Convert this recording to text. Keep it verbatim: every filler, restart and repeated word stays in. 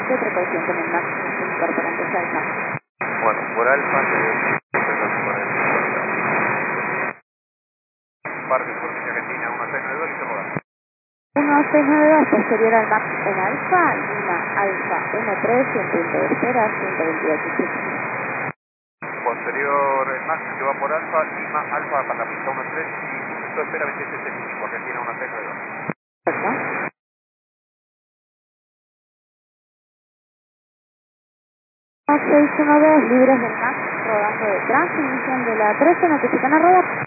qué precaución con el máximo incorporante alfa. Bueno, por alfa se Parque por línea Argentina uno seis nueve dos y se roda. uno seis nueve dos posterior al Max en alfa, Lima alfa uno tres y en punto de espera ciento veintiocho. Posterior el Max que va por alfa, Lima alfa para la pista uno tres y punto de espera veintisiete cinco, Argentina uno seis nueve dos. Perfecto. uno seis uno dos libres del Max rodando detrás, inicial de la trece, notifican a rodar.